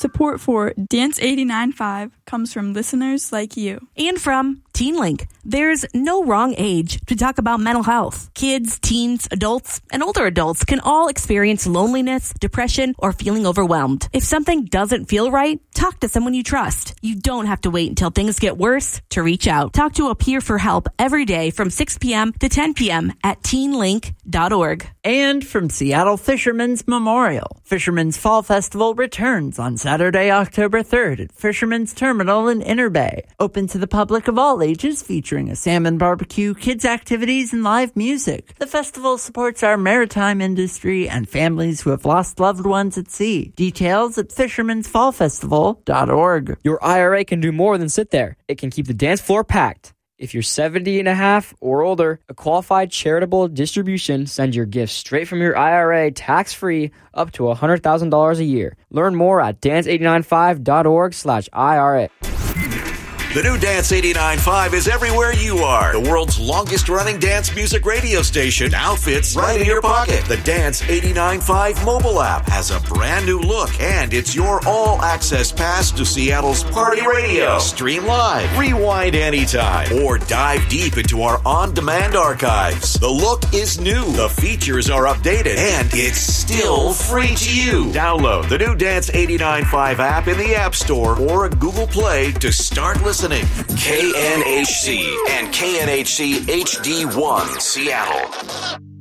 Support for Dance 89.5 comes from listeners like you. And from TeenLink. There's no wrong age to talk about mental health. Kids, teens, adults, and older adults can all experience loneliness, depression, or feeling overwhelmed. If something doesn't feel right, talk to someone you trust. You don't have to wait until things get worse to reach out. Talk to a peer for help every day from 6 p.m. to 10 p.m. at teenlink.org. And from Seattle Fishermen's Memorial, Fishermen's Fall Festival returns on Saturday, October 3rd at Fishermen's Terminal in Inner Bay. Open to the public of all ages, featuring a salmon barbecue, kids' activities, and live music. The festival supports our maritime industry and families who have lost loved ones at sea. Details at fishermansfallfestival.org. Your IRA can do more than sit there. It can keep the dance floor packed. If you're 70 and a half or older, a qualified charitable distribution sends your gifts straight from your IRA tax-free up to $100,000 a year. Learn more at dance895.org/IRA. The new Dance 89.5 is everywhere you are. The world's longest-running dance music radio station now fits right in your pocket. The Dance 89.5 mobile app has a brand new look, and it's your all-access pass to Seattle's party radio. Stream live, rewind anytime, or dive deep into our on-demand archives. The look is new, the features are updated, and it's still free to you. Download the new Dance 89.5 app in the App Store or Google Play to start listening. KNHC and KNHC HD1 Seattle.